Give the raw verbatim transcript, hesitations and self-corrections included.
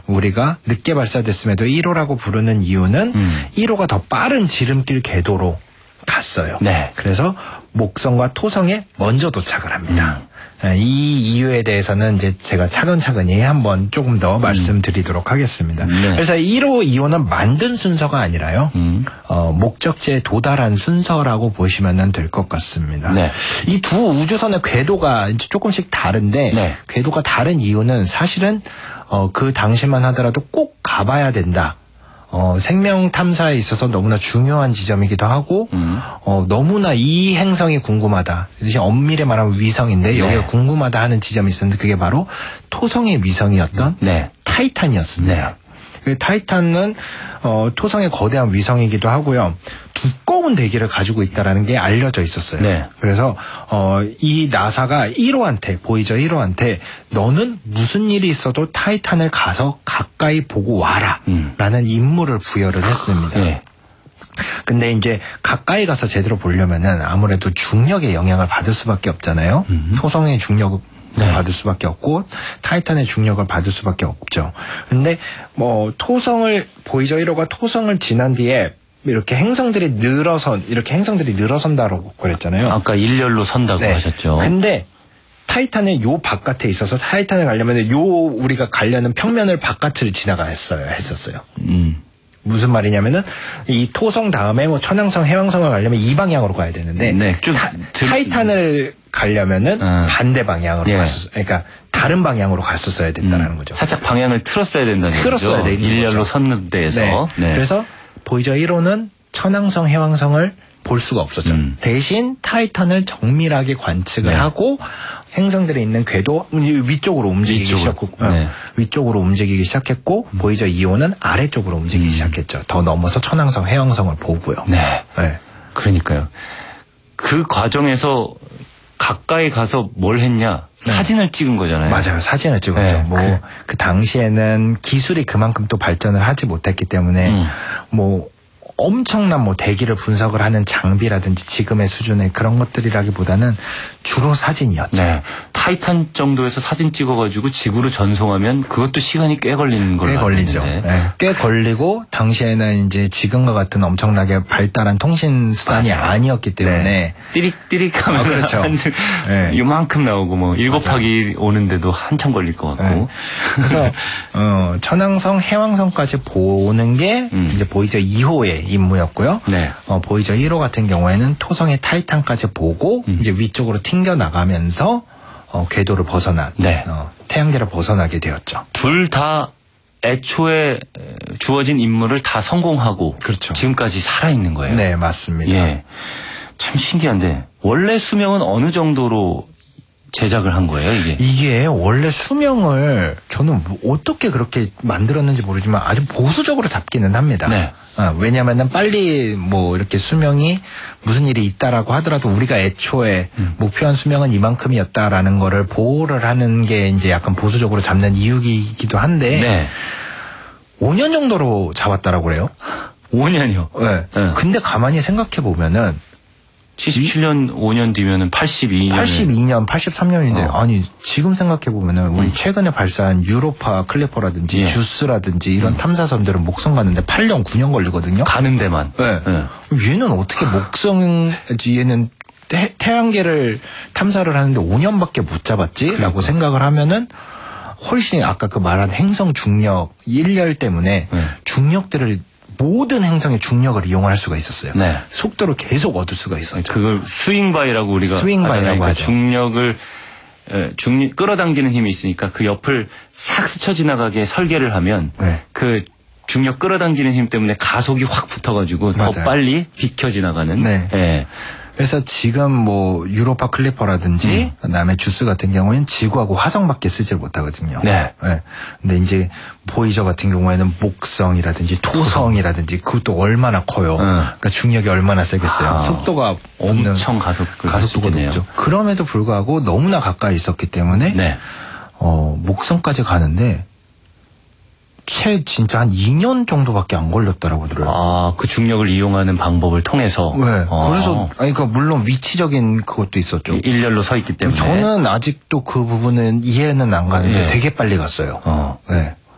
우리가 늦게 발사됐음에도 일 호라고 부르는 이유는 음. 일 호가 더 빠른 지름길 궤도로 갔어요. 네. 그래서 목성과 토성에 먼저 도착을 합니다. 음. 이 이유에 대해서는 이제 제가 차근차근히 한번 조금 더 음. 말씀드리도록 하겠습니다. 네. 그래서 일 호, 이 호는 만든 순서가 아니라요. 음. 어, 목적지에 도달한 순서라고 보시면 될 것 같습니다. 네. 이 두 우주선의 궤도가 이제 조금씩 다른데 네. 궤도가 다른 이유는 사실은 어, 그 당시만 하더라도 꼭 가봐야 된다. 어, 생명 탐사에 있어서 너무나 중요한 지점이기도 하고, 음. 어, 너무나 이 행성이 궁금하다. 엄밀히 말하면 위성인데, 여기가 네. 궁금하다 하는 지점이 있었는데, 그게 바로 토성의 위성이었던 네. 타이탄이었습니다. 네. 타이탄은, 어, 토성의 거대한 위성이기도 하고요. 두꺼운 대기를 가지고 있다라는 게 알려져 있었어요. 네. 그래서 어, 이 나사가 일 호한테 보이저 일 호한테 너는 무슨 일이 있어도 타이탄을 가서 가까이 보고 와라 음. 라는 임무를 부여를 했습니다. 네. 근데 이제 가까이 가서 제대로 보려면은 아무래도 중력의 영향을 받을 수밖에 없잖아요. 음. 토성의 중력을 네. 받을 수밖에 없고 타이탄의 중력을 받을 수밖에 없죠. 근데 뭐 토성을 보이저 일 호가 토성을 지난 뒤에 이렇게 행성들이 늘어선 이렇게 행성들이 늘어선다라고 그랬잖아요. 아까 일렬로 선다고 네. 하셨죠. 근데 타이탄의 요 바깥에 있어서 타이탄을 가려면 요 우리가 가려는 평면을 바깥을 지나갔어요. 했었어요. 음. 무슨 말이냐면은 이 토성 다음에 뭐 천왕성, 해왕성을 가려면 이 방향으로 가야 되는데 네. 쭉 타, 타이탄을 가려면은 아. 반대 방향으로 예. 갔었어요. 그러니까 다른 방향으로 갔었어야 됐다는 음. 거죠. 살짝 방향을 틀었어야 된다는 거죠. 틀었어야 되는 일렬로 섰는 데에서. 네. 네. 그래서 보이저 일 호는 천왕성, 해왕성을 볼 수가 없었죠. 음. 대신 타이탄을 정밀하게 관측을 네. 하고 행성들이 있는 궤도 위쪽으로 움직이기 시작했고 네. 어, 위쪽으로 움직이기 시작했고 음. 보이저 이 호는 아래쪽으로 움직이기 음. 시작했죠. 더 넘어서 천왕성, 해왕성을 보고요. 네. 네. 그러니까요. 그 과정에서 가까이 가서 뭘 했냐? 네. 사진을 찍은 거잖아요. 맞아요. 사진을 찍었죠. 네. 뭐, 그, 그 당시에는 기술이 그만큼 또 발전을 하지 못했기 때문에 음. 뭐 엄청난 뭐 대기를 분석을 하는 장비라든지 지금의 수준의 그런 것들이라기보다는 주로 사진이었죠. 네. 타이탄 정도에서 사진 찍어가지고 지구로 전송하면 그것도 시간이 꽤 걸리는 걸로 꽤 걸리죠. 네. 꽤 걸리고 당시에는 이제 지금과 같은 엄청나게 발달한 통신 수단이 맞아요. 아니었기 때문에 네. 띠릭띠릭하면 아, 그렇죠. 한 네. 이만큼 나오고 뭐 일 곱하기 오는데도 한참 걸릴 것 같고. 네. 그래서 어, 천왕성, 해왕성까지 보는 게 음. 이제 보이저 이 호의 임무였고요. 네. 어, 보이저 일 호 같은 경우에는 토성의 타이탄까지 보고 음. 이제 위쪽으로 튕겨 나가면서 어, 궤도를 벗어난 네. 어, 태양계를 벗어나게 되었죠. 둘 다 애초에 주어진 임무를 다 성공하고 그렇죠. 지금까지 살아 있는 거예요. 네, 맞습니다. 예. 참 신기한데 원래 수명은 어느 정도로 제작을 한 거예요, 이게? 이게 원래 수명을 저는 어떻게 그렇게 만들었는지 모르지만 아주 보수적으로 잡기는 합니다. 네. 어, 왜냐면은 빨리 뭐 이렇게 수명이 무슨 일이 있다라고 하더라도 우리가 애초에 음. 목표한 수명은 이만큼이었다라는 거를 보호를 하는 게 이제 약간 보수적으로 잡는 이유이기도 한데 네. 오 년 정도로 잡았다라고 그래요. 오 년이요? 네. 네. 근데 가만히 생각해 보면은 칠십칠 년 오 년 뒤면은 팔십이 년. 팔십이 년, 팔십삼 년인데 어. 아니 지금 생각해 보면은 우리 음. 최근에 발사한 유로파 클리퍼라든지 예. 주스라든지 이런 음. 탐사선들은 목성 가는데 팔 년, 구 년 걸리거든요. 가는 데만. 네. 네. 얘는 어떻게 목성 얘는 태, 태양계를 탐사를 하는데 오 년밖에 못 잡았지라고 그러니까. 생각을 하면은 훨씬 아까 그 말한 행성 중력 일열 때문에 네. 중력들을 모든 행성의 중력을 이용할 수가 있었어요. 네. 속도를 계속 얻을 수가 있었죠. 그걸 스윙바이라고 우리가 스윙바이라고 그러니까 하죠. 중력을 중 끌어당기는 힘이 있으니까 그 옆을 싹 스쳐 지나가게 설계를 하면 네. 그 중력 끌어당기는 힘 때문에 가속이 확 붙어가지고 맞아요. 더 빨리 비켜 지나가는. 네. 네. 그래서 지금 뭐 유로파 클리퍼라든지 음. 그다음에 주스 같은 경우에는 지구하고 화성밖에 쓰질 못하거든요. 네. 네. 근데 이제 보이저 같은 경우에는 목성이라든지 토성이라든지 그것도 얼마나 커요. 음. 그러니까 중력이 얼마나 세겠어요. 아. 속도가 엄청 가속 가속도가 높죠. 그럼에도 불구하고 너무나 가까이 있었기 때문에 네. 어, 목성까지 가는데. 채 진짜 한 이 년 정도밖에 안 걸렸다라고 들어요. 아, 그 중력을 이용하는 방법을 통해서. 네. 아. 그래서 아니 그러니까 물론 위치적인 그것도 있었죠. 일렬로 서 있기 때문에. 저는 아직도 그 부분은 이해는 안 가는데 네. 되게 빨리 갔어요. 어. 네.